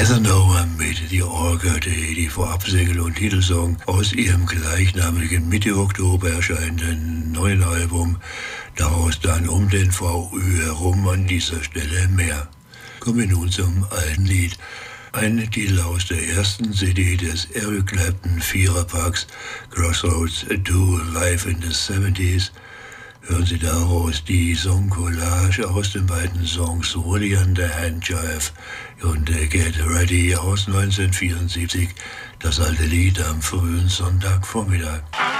Casanova mit The Orchid, die Vorabsingle und Titelsong aus ihrem gleichnamigen Mitte Oktober erscheinenden neuen Album. Daraus dann um den VÜ herum an dieser Stelle mehr. Kommen wir nun zum alten Lied. Ein Titel aus der ersten CD des Eric Clapton Viererpacks Crossroads to Life in the 70s. Hören Sie daraus die Songcollage aus den beiden Songs Woody and the Handjive und Get Ready aus 1974, das alte Lied am frühen Sonntagvormittag.